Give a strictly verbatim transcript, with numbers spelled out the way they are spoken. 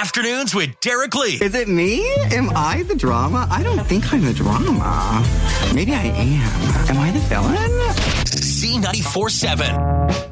Afternoons with Derek Lee. Is it me? Am I the drama? I don't think I'm the drama. Maybe I am. Am I the villain? Z ninety-four seven.